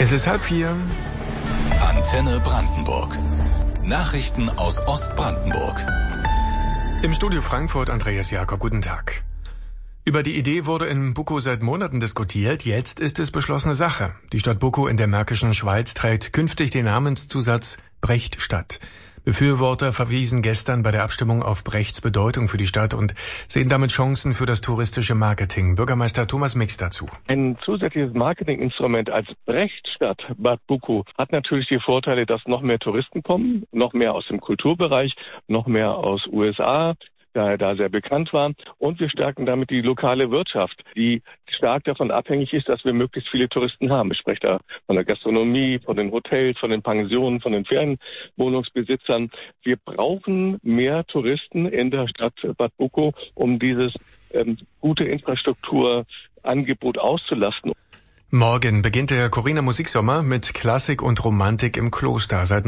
Es ist 3:30. Antenne Brandenburg. Nachrichten aus Ostbrandenburg. Im Studio Frankfurt Andreas Jakob, guten Tag. Über die Idee wurde in Buckow seit Monaten diskutiert, jetzt ist es beschlossene Sache. Die Stadt Buckow in der Märkischen Schweiz trägt künftig den Namenszusatz Brechtstadt. Befürworter verwiesen gestern bei der Abstimmung auf Brechts Bedeutung für die Stadt und sehen damit Chancen für das touristische Marketing. Bürgermeister Thomas Mix dazu. Ein zusätzliches Marketinginstrument als Brechtstadt Bad Buckow hat natürlich die Vorteile, dass noch mehr Touristen kommen, noch mehr aus dem Kulturbereich, noch mehr aus USA, da er da sehr bekannt war. Und wir stärken damit die lokale Wirtschaft, die stark davon abhängig ist, dass wir möglichst viele Touristen haben. Ich spreche da von der Gastronomie, von den Hotels, von den Pensionen, von den Ferienwohnungsbesitzern. Wir brauchen mehr Touristen in der Stadt Bad Buckow, um dieses gute Infrastrukturangebot auszulasten. Morgen beginnt der Coriner Musiksommer mit Klassik und Romantik im Kloster. Seit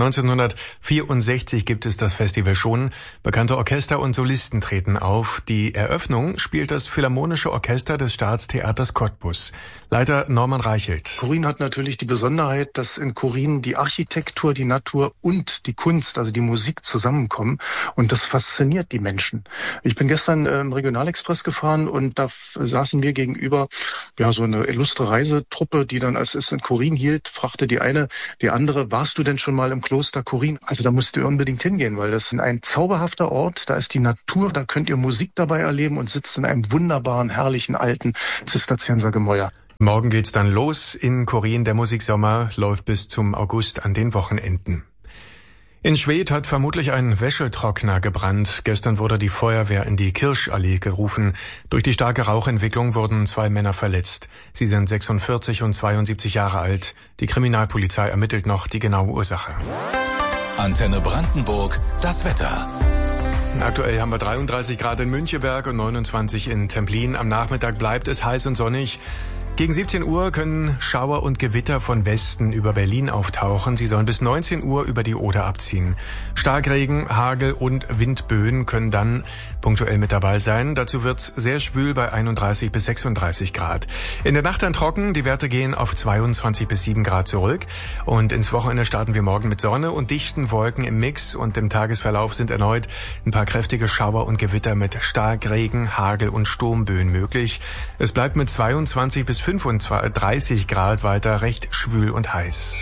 1964 gibt es das Festival schon. Bekannte Orchester und Solisten treten auf. Die Eröffnung spielt das Philharmonische Orchester des Staatstheaters Cottbus. Leiter Norman Reichelt. Chorin hat natürlich die Besonderheit, dass in Chorin die Architektur, die Natur und die Kunst, also die Musik zusammenkommen. Und das fasziniert die Menschen. Ich bin gestern im Regionalexpress gefahren und da saßen mir gegenüber so eine illustre Reisetruppe, die dann als es in Chorin hielt, fragte die eine die andere, warst du denn schon mal im Kloster Chorin? Also da musst du unbedingt hingehen, weil das ist ein zauberhafter Ort, da ist die Natur, da könnt ihr Musik dabei erleben und sitzt in einem wunderbaren, herrlichen, alten Zisterziensergemäuer. Morgen geht's dann los in Chorin. Der Musiksommer läuft bis zum August an den Wochenenden. In Schwedt hat vermutlich ein Wäschetrockner gebrannt. Gestern wurde die Feuerwehr in die Kirschallee gerufen. Durch die starke Rauchentwicklung wurden 2 Männer verletzt. Sie sind 46 und 72 Jahre alt. Die Kriminalpolizei ermittelt noch die genaue Ursache. Antenne Brandenburg, das Wetter. Aktuell haben wir 33 Grad in Müncheberg und 29 in Templin. Am Nachmittag bleibt es heiß und sonnig. Gegen 17 Uhr können Schauer und Gewitter von Westen über Berlin auftauchen. Sie sollen bis 19 Uhr über die Oder abziehen. Starkregen, Hagel und Windböen können dann punktuell mit dabei sein. Dazu wird's sehr schwül bei 31 bis 36 Grad. In der Nacht dann trocken. Die Werte gehen auf 22 bis 7 Grad zurück. Und ins Wochenende starten wir morgen mit Sonne und dichten Wolken im Mix. Und im Tagesverlauf sind erneut ein paar kräftige Schauer und Gewitter mit Starkregen, Hagel und Sturmböen möglich. Es bleibt mit 22 bis 35 Grad weiter recht schwül und heiß.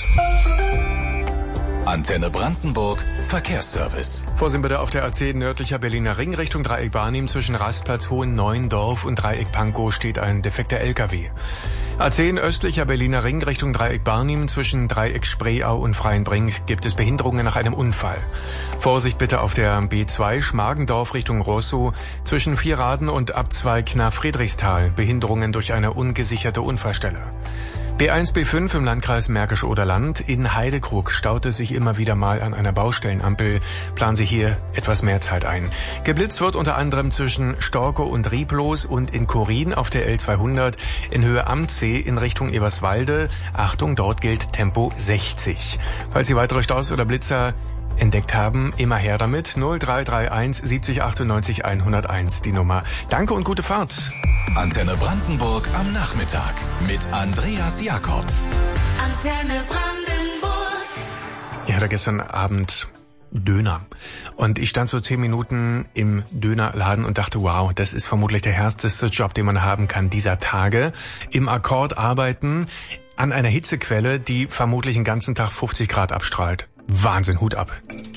Antenne Brandenburg, Verkehrsservice. Vorsicht bitte auf der A10 nördlicher Berliner Ring Richtung Dreieck Barnim zwischen Rastplatz Hohen-Neuendorf und Dreieck Pankow steht ein defekter LKW. A10 östlicher Berliner Ring Richtung Dreieck Barnim zwischen Dreieck Spreeau und Freienbrink gibt es Behinderungen nach einem Unfall. Vorsicht bitte auf der B2 Schmargendorf Richtung Rosso zwischen Vierraden und Abzweig nach Friedrichsthal. Behinderungen durch eine ungesicherte Unfallstelle. B1, B5 im Landkreis Märkisch-Oderland. In Heidekrug staut es sich immer wieder mal an einer Baustellenampel. Planen Sie hier etwas mehr Zeit ein. Geblitzt wird unter anderem zwischen Storkow und Rieblos und in Chorin auf der L200 in Höhe Amtsee in Richtung Eberswalde. Achtung, dort gilt Tempo 60. Falls Sie weitere Staus oder Blitzer entdeckt haben, immer her damit. 0331 70 98 101 die Nummer. Danke und gute Fahrt. Antenne Brandenburg am Nachmittag mit Andreas Jakob. Antenne Brandenburg. Ich hatte gestern Abend Döner. Und ich stand so 10 Minuten im Dönerladen und dachte, wow, das ist vermutlich der härteste Job, den man haben kann dieser Tage. Im Akkord arbeiten an einer Hitzequelle, die vermutlich den ganzen Tag 50 Grad abstrahlt. Wahnsinn, Hut ab.